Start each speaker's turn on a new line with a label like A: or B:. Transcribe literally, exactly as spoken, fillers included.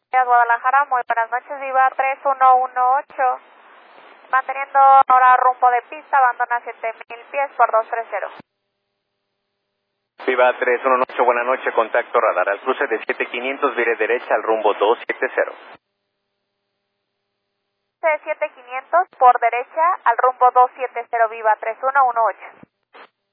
A: Guadalajara, muy buenas noches, Viva tres uno uno ocho. Manteniendo ahora rumbo de pista, abandona siete mil pies por dos tres cero.
B: Viva tres uno ocho, buenas noches, contacto radar al cruce de siete quinientos, vire derecha al rumbo dos siete cero.
A: siete quinientos por derecha al rumbo dos siete cero, Viva tres uno uno ocho.